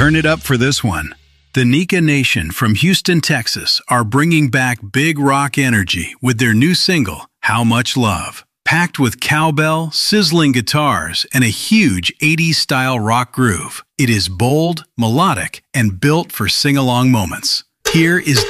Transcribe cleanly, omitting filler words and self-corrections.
Turn it up for this one. The Nika Nation from Houston, Texas are bringing back big rock energy with their new single, How Much Love. Packed with cowbell, sizzling guitars, and a huge 80s-style rock groove. It is bold, melodic, and built for sing-along moments. Here is